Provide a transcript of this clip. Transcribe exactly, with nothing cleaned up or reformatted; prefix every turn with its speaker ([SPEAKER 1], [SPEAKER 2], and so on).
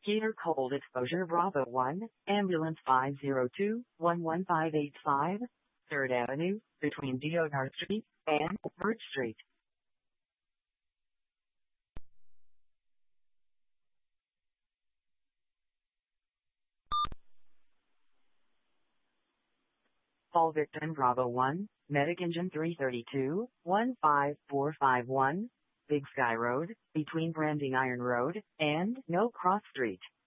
[SPEAKER 1] Heater cold exposure Bravo one, ambulance five zero two, one one five eight five, third Avenue, between Deodar Street and Birch Street. Call victim Bravo one, medic engine three thirty-two, one five four five one, Big Sky Road, between Branding Iron Road and No Cross Street.